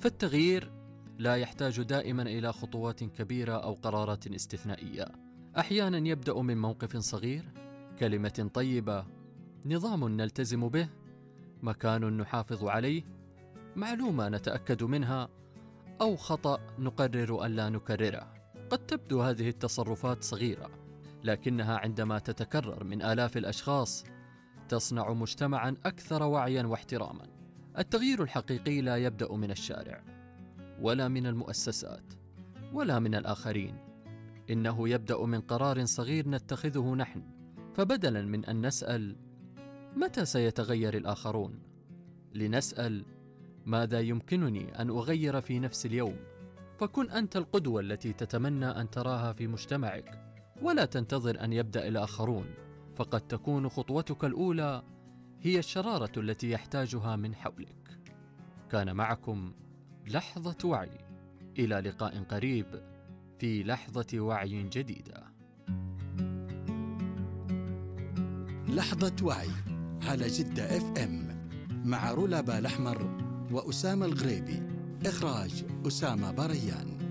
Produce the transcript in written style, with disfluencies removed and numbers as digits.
فالتغيير لا يحتاج دائما إلى خطوات كبيرة أو قرارات استثنائية. أحيانا يبدأ من موقف صغير، كلمة طيبة، نظام نلتزم به، مكان نحافظ عليه، معلومة نتأكد منها، أو خطأ نقرر ألا نكرره. قد تبدو هذه التصرفات صغيرة، لكنها عندما تتكرر من آلاف الأشخاص تصنع مجتمعا أكثر وعيا واحتراما. التغيير الحقيقي لا يبدأ من الشارع، ولا من المؤسسات، ولا من الآخرين. إنه يبدأ من قرار صغير نتخذه نحن. فبدلا من أن نسأل متى سيتغير الآخرون، لنسأل ماذا يمكنني أن أغير في نفس اليوم. فكن أنت القدوة التي تتمنى أن تراها في مجتمعك، ولا تنتظر أن يبدأ الآخرون، فقد تكون خطوتك الأولى هي الشرارة التي يحتاجها من حولك. كان معكم لحظة وعي، إلى لقاء قريب في لحظة وعي جديدة. لحظة وعي على جدة FM مع رولا بالأحمر وأسامة الغريبي. إخراج أسامة بريان.